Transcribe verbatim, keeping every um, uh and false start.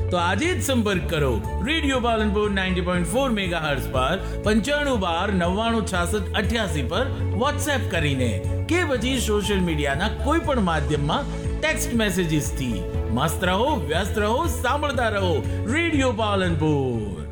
તો આજે જ સંપર્ક કરો radio Palanpur ninety point four mega hertz પર પંચાણું બાર નવ્વાણું છાસઠ અઠ્યાસી પર વોટ્સએપ કરીને કે પછી સોશિયલ મીડિયાના કોઈ પણ માધ્યમમાં ટેક્સ્ટ મેસેજીસ થી. મસ્ત રહો, વ્યસ્ત રહો, સાંભળતા રહો રેડિયો પાલનપુર.